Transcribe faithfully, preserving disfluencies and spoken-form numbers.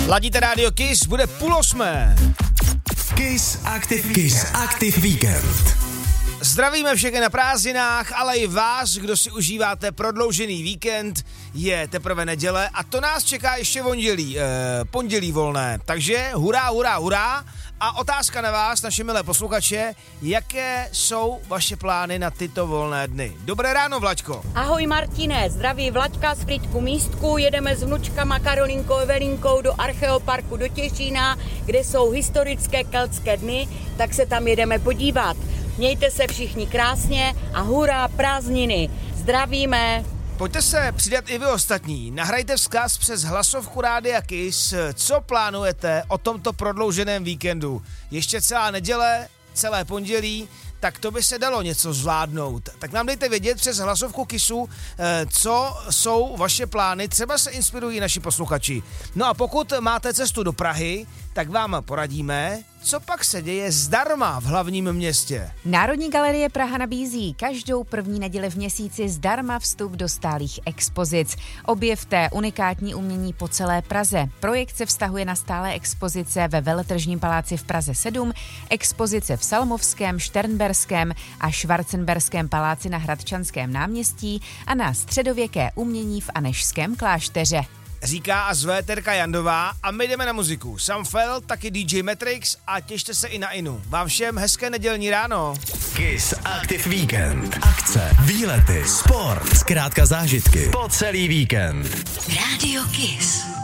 Ladíte rádio Kiss, bude půl osmé. Kiss Active Kiss Active Weekend. Zdravíme všechny na prázdninách, ale i vás, kdo si užíváte prodloužený víkend. Je teprve neděle a to nás čeká ještě pondělí, eh, pondělí volné. Takže hurá, hurá, hurá. A otázka na vás, naše milé posluchače, jaké jsou vaše plány na tyto volné dny? Dobré ráno, Vlaďko. Ahoj Martine, zdraví Vlaďka z Frýdku Místku, jedeme s vnučkama Karolinkou Evelinkou do Archeoparku do Těšína, kde jsou historické keltské dny, tak se tam jedeme podívat. Mějte se všichni krásně a hurá prázdniny. Zdravíme. Pojďte se přidat i vy ostatní. Nahrajte vzkaz přes hlasovku Rádia Kiss, co plánujete o tomto prodlouženém víkendu. Ještě celá neděle, celé pondělí, tak to by se dalo něco zvládnout. Tak nám dejte vědět přes hlasovku Kissu, co jsou vaše plány, třeba se inspirují naši posluchači. No a pokud máte cestu do Prahy, tak vám poradíme, co pak se děje zdarma v hlavním městě. Národní galerie Praha nabízí každou první neděli v měsíci zdarma vstup do stálých expozic. Objevte unikátní umění po celé Praze. Projekt se vztahuje na stálé expozice ve Veletržním paláci v Praze sedm, expozice v Salmovském, Šternberském a Schwarzenberském paláci na Hradčanském náměstí a na středověké umění v Anežském klášteře. Říká a zve Terka Jandová a my jdeme na muziku. Sam Fell, taky D J Matrix a těšte se i na Inu. Vám všem hezké nedělní ráno. Kiss Active Weekend. Akce, výlety, sport, zkrátka zážitky po celý víkend. Radio Kiss.